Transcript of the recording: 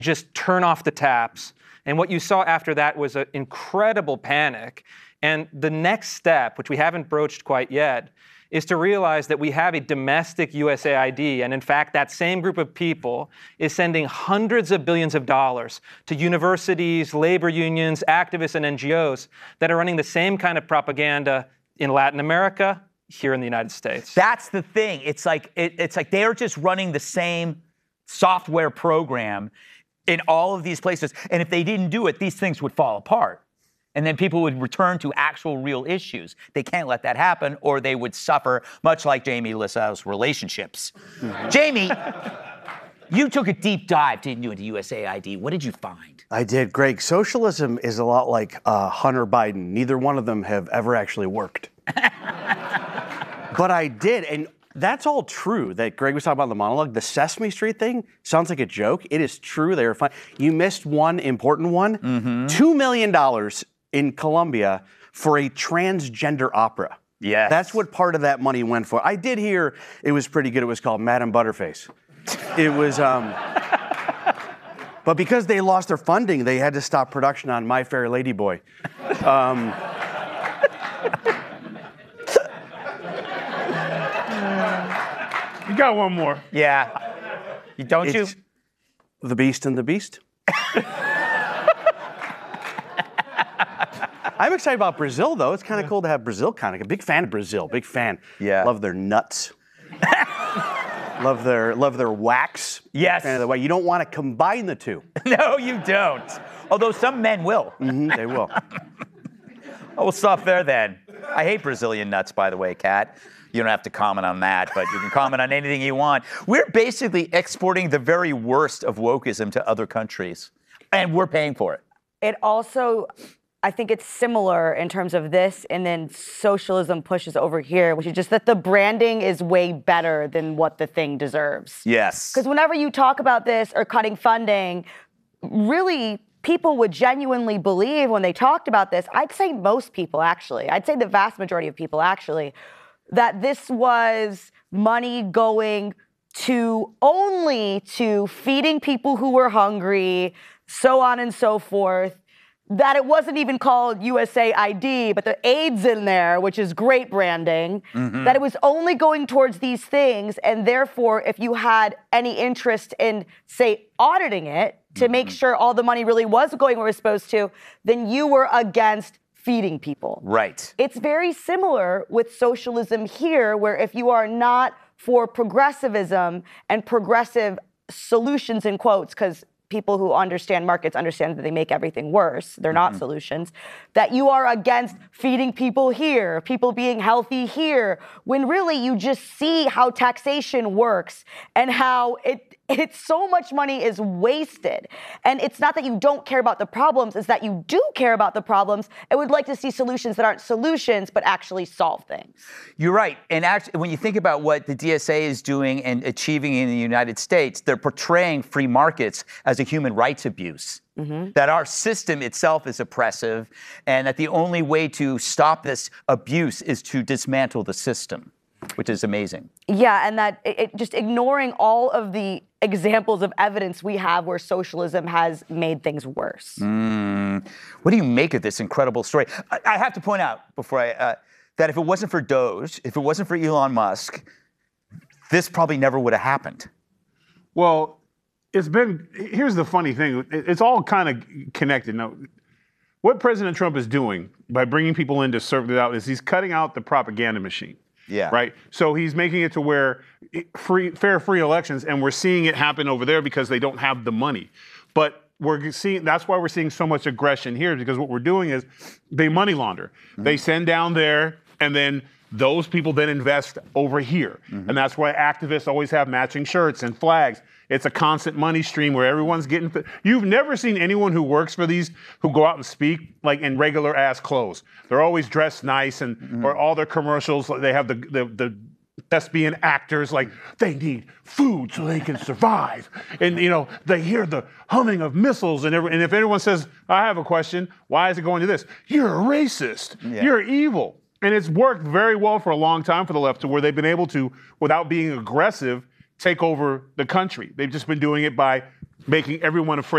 just turn off the taps. And what you saw after that was an incredible panic. And the next step, which we haven't broached quite yet, is to realize that we have a domestic USAID, and in fact, that same group of people is sending hundreds of billions of dollars to universities, labor unions, activists, and NGOs that are running the same kind of propaganda in Latin America, here in the United States. That's the thing. It's like they're just running the same software program in all of these places, and if they didn't do it, these things would fall apart. And then people would return to actual real issues. They can't let that happen, or they would suffer, much like Jamie Lissau's relationships. Jamie, you took a deep dive, didn't you, into USAID. What did you find? I did, Greg. Socialism is a lot like Hunter Biden. Neither one of them have ever actually worked. But I did, and that's all true that Greg was talking about in the monologue. The Sesame Street thing sounds like a joke. It is true. They were fine. You missed one important one. $2 million in Colombia for a transgender opera. Yes. That's what part of that money went for. I did hear it was pretty good. It was called Madame Butterface. It was, but because they lost their funding, they had to stop production on My Fair Lady Boy. You got one more. Yeah. Don't you? The Beast and the Beast. I'm excited about Brazil, though. It's kind of cool to have Brazil. Kind of a big fan of Brazil. Big fan. Yeah. Love their nuts. love their wax. Yes. Fan of the way. You don't want to combine the two. No, you don't. Although some men will. They will. Oh, we'll stop there then. I hate Brazilian nuts, by the way, Kat. You don't have to comment on that, but you can comment on anything you want. We're basically exporting the very worst of wokeism to other countries, and we're paying for it. It also, I think it's similar in terms of this, and then socialism pushes over here, which is just that the branding is way better than what the thing deserves. Yes. Because whenever you talk about this or cutting funding, really, people would genuinely believe when they talked about this, I'd say most people actually, I'd say the vast majority of people actually, that this was money going to only to feeding people who were hungry, so on and so forth, that it wasn't even called USAID, but the AIDS in there, which is great branding, that it was only going towards these things, and therefore, if you had any interest in, say, auditing it to make sure all the money really was going where it was supposed to, then you were against feeding people. Right. It's very similar with socialism here, where if you are not for progressivism and progressive solutions in quotes, because people who understand markets understand that they make everything worse. They're not solutions. That you are against feeding people here, people being healthy here, when really you just see how taxation works and how it's so much money is wasted. And it's not that you don't care about the problems, it's that you do care about the problems and would like to see solutions that aren't solutions, but actually solve things. You're right. And actually, when you think about what the DSA is doing and achieving in the United States, they're portraying free markets as a human rights abuse. That our system itself is oppressive, and that the only way to stop this abuse is to dismantle the system, which is amazing. Yeah, and that just ignoring all of the examples of evidence we have where socialism has made things worse. What do you make of this incredible story? I have to point out before that if it wasn't for Doge, if it wasn't for Elon Musk, this probably never would have happened. Well, here's the funny thing. It's all kind of connected. Now, what President Trump is doing by bringing people in to serve it out is he's cutting out the propaganda machine. Yeah. Right. So he's making it to where fair, free elections, and we're seeing it happen over there because they don't have the money. But that's why we're seeing so much aggression here, because what we're doing is they money launder. They send down there, and then those people then invest over here. And that's why activists always have matching shirts and flags. It's a constant money stream where everyone's getting. You've never seen anyone who works for these who go out and speak like in regular ass clothes. They're always dressed nice, and or all their commercials, they have the thespian actors like they need food so they can survive, and they hear the humming of missiles, and if anyone says, "I have a question," why is it going to this? You're a racist. Yeah. You're evil, and it's worked very well for a long time for the left, to where they've been able to, without being aggressive, take over the country. They've just been doing it by making everyone afraid.